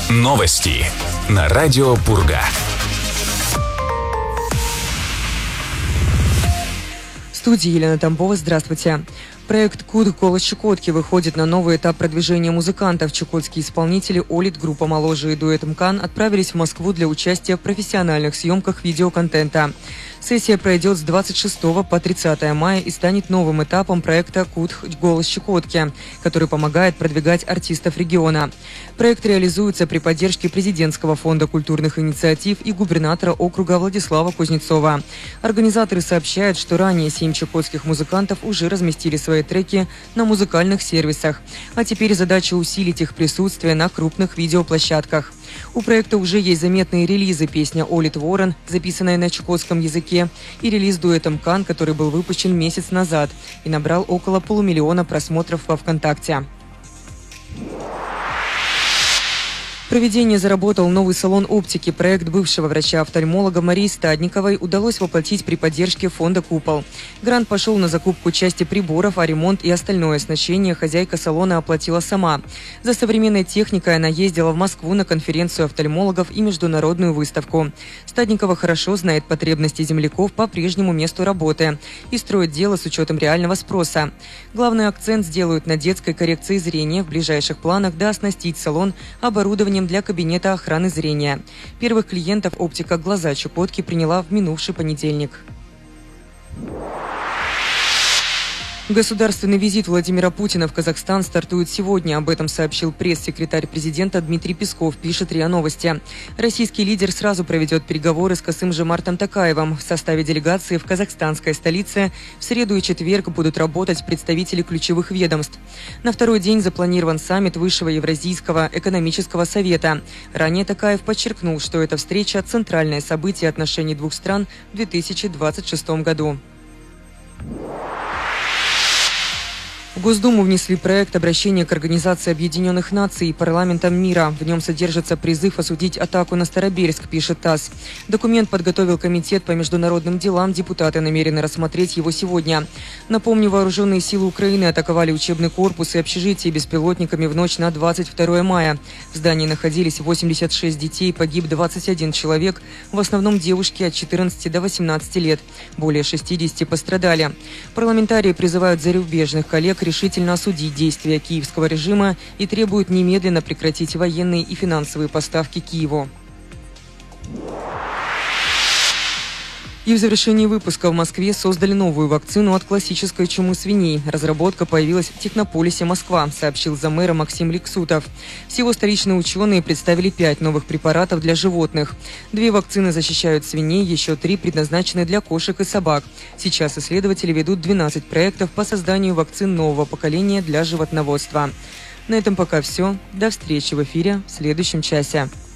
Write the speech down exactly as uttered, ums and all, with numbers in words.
Новости на радио Пурга. В студии Елена Тамбова. Здравствуйте. Проект «Куд. Голос Чукотки» выходит на новый этап продвижения музыкантов. Чукотские исполнители «Олит», группа «Моложе» и дуэт «МКАН» отправились в Москву для участия в профессиональных съемках видеоконтента. Сессия пройдет с двадцать шестого по тридцатое мая и станет новым этапом проекта «Куд. Голос Чукотки», который помогает продвигать артистов региона. Проект реализуется при поддержке Президентского фонда культурных инициатив и губернатора округа Владислава Кузнецова. Организаторы сообщают, что ранее семь чукотских музыкантов уже разместили свои треки на музыкальных сервисах, а теперь задача усилить их присутствие на крупных видеоплощадках. У проекта уже есть заметные релизы: песня «Олит Ворон», записанная на чукотском языке, и релиз дуэта «МКАН», который был выпущен месяц назад и набрал около полумиллиона просмотров во ВКонтакте. Проведение заработал новый салон оптики. Проект бывшего врача-офтальмолога Марии Стадниковой удалось воплотить при поддержке фонда «Купол». Грант пошел на закупку части приборов, а ремонт и остальное оснащение хозяйка салона оплатила сама. За современной техникой она ездила в Москву на конференцию офтальмологов и международную выставку. Стадникова хорошо знает потребности земляков по прежнему месту работы и строит дело с учетом реального спроса. Главный акцент сделают на детской коррекции зрения. В ближайших планах да оснастить салон оборудованием для кабинета охраны зрения. Первых клиентов оптика «Глаза Чукотки» приняла в минувший понедельник. Государственный визит Владимира Путина в Казахстан стартует сегодня. Об этом сообщил пресс-секретарь президента Дмитрий Песков, пишет РИА Новости. Российский лидер сразу проведет переговоры с Касым-Жомартом Токаевым. В составе делегации в казахстанской столице в среду и четверг будут работать представители ключевых ведомств. На второй день запланирован саммит Высшего Евразийского экономического совета. Ранее Токаев подчеркнул, что эта встреча – центральное событие отношений двух стран в две тысячи двадцать шестом году. В Госдуму внесли проект обращения к Организации Объединенных Наций и Парламентам мира. В нем содержится призыв осудить атаку на Старобельск, пишет ТАСС. Документ подготовил Комитет по международным делам. Депутаты намерены рассмотреть его сегодня. Напомню, вооруженные силы Украины атаковали учебный корпус и общежитие беспилотниками в ночь на двадцать второе мая. В здании находились восемьдесят шесть детей, погиб двадцать один человек, в основном девушки от четырнадцати до восемнадцати лет. Более шестидесяти пострадали. Парламентарии призывают зарубежных коллег решительно осудить действия киевского режима и требуют немедленно прекратить военные и финансовые поставки Киеву. И в завершении выпуска: в Москве создали новую вакцину от классической чумы свиней. Разработка появилась в Технополисе Москва, сообщил замэра Максим Ликсутов. Всего столичные ученые представили пять новых препаратов для животных. Две вакцины защищают свиней, еще три предназначены для кошек и собак. Сейчас исследователи ведут двенадцать проектов по созданию вакцин нового поколения для животноводства. На этом пока все. До встречи в эфире в следующем часе.